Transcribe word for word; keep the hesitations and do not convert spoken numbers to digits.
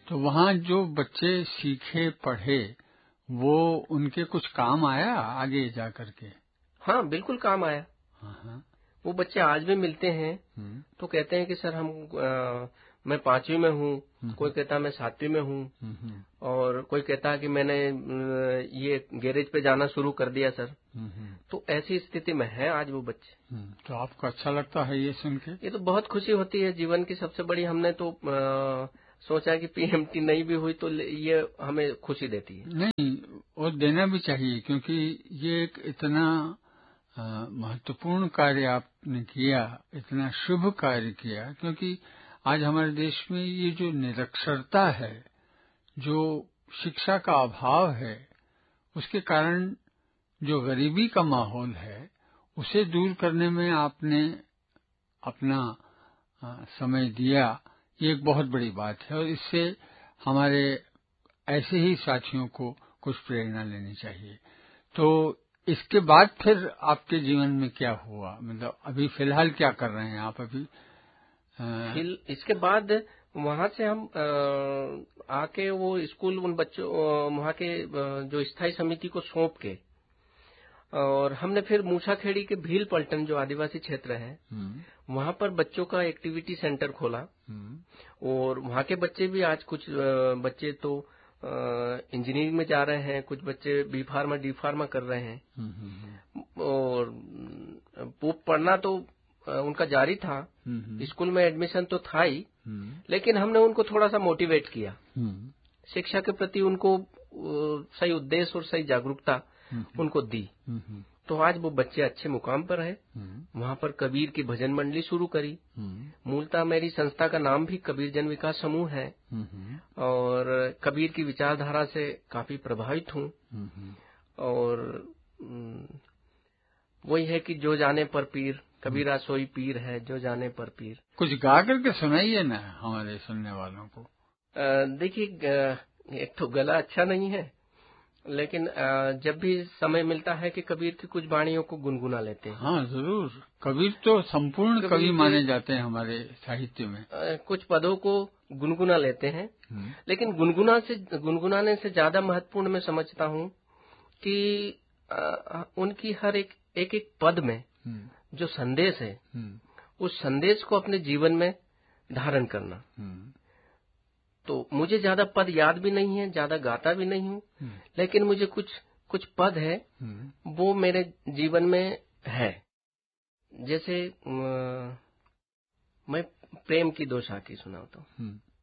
तो वहाँ जो बच्चे सीखे पढ़े वो उनके कुछ काम आया आगे जा करके? हाँ, बिल्कुल काम आया। हाँ, वो बच्चे आज भी मिलते हैं तो कहते हैं कि सर हम आ, मैं पांचवी में हूँ, कोई कहता है मैं सातवीं में हूँ, और कोई कहता है कि मैंने ये गैरेज पे जाना शुरू कर दिया सर। तो ऐसी स्थिति में है आज वो बच्चे। तो आपको अच्छा लगता है ये सुन के? ये तो बहुत खुशी होती है, जीवन की सबसे बड़ी। हमने तो आ, सोचा कि पीएमटी नहीं भी हुई तो ये हमें खुशी देती है। नहीं, और देना भी चाहिए, क्योंकि ये एक इतना महत्वपूर्ण कार्य आपने किया, इतना शुभ कार्य किया। क्योंकि आज हमारे देश में ये जो निरक्षरता है, जो शिक्षा का अभाव है, उसके कारण जो गरीबी का माहौल है, उसे दूर करने में आपने अपना समय दिया, ये एक बहुत बड़ी बात है। और इससे हमारे ऐसे ही साथियों को कुछ प्रेरणा लेनी चाहिए। तो इसके बाद फिर आपके जीवन में क्या हुआ? मतलब अभी फिलहाल क्या कर रहे हैं आप अभी? फिर इसके बाद वहां से हम आ, आके वो स्कूल उन बच्चों वहां के जो स्थायी समिति को सौंप के, और हमने फिर मूसाखेड़ी के भील पलटन जो आदिवासी क्षेत्र है वहां पर बच्चों का एक्टिविटी सेंटर खोला। और वहां के बच्चे भी आज कुछ बच्चे तो इंजीनियरिंग में जा रहे हैं, कुछ बच्चे बी फार्मा डी फार्मा कर रहे हैं। और वो पढ़ना तो उनका जारी था, स्कूल में एडमिशन तो था ही, लेकिन हमने उनको थोड़ा सा मोटिवेट किया, शिक्षा के प्रति उनको सही उद्देश्य और सही जागरूकता उनको दी। तो आज वो बच्चे अच्छे मुकाम पर है। वहां पर कबीर की भजन मंडली शुरू करी। मूलतः मेरी संस्था का नाम भी कबीर जन विकास समूह है, और कबीर की विचारधारा से काफी प्रभावित हूँ। और वही है कि जो जाने पर पीर, कबीरा सोई पीर है जो जाने पर पीर। कुछ गा करके सुनाइए ना हमारे सुनने वालों को। देखिए, एक तो गला अच्छा नहीं है, लेकिन जब भी समय मिलता है कि कबीर की कुछ वाणियों को गुनगुना लेते हैं। हाँ जरूर, कबीर तो संपूर्ण कवि माने जाते हैं हमारे साहित्य में। कुछ पदों को गुनगुना लेते हैं, लेकिन गुनगुना से गुनगुनाने से ज्यादा महत्वपूर्ण मैं समझता हूँ कि उनकी हर एक एक एक पद में जो संदेश है, उस संदेश को अपने जीवन में धारण करना। तो मुझे ज्यादा पद याद भी नहीं है, ज्यादा गाता भी नहीं हूँ, लेकिन मुझे कुछ कुछ पद है वो मेरे जीवन में है। जैसे मैं प्रेम की दो साखी सुनाता हूँ।